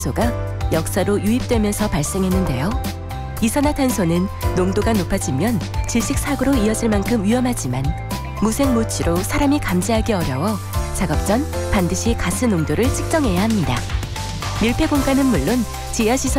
소가 역사로 유입되면서 발생했는데요. 이산화탄소는 농도가 높아지면 질식사고로 이어질 만큼 위험하지만 무색무취로 사람이 감지하기 어려워 작업 전 반드시 가스 농도를 측정해야 합니다. 밀폐 공간은 물론 지하시설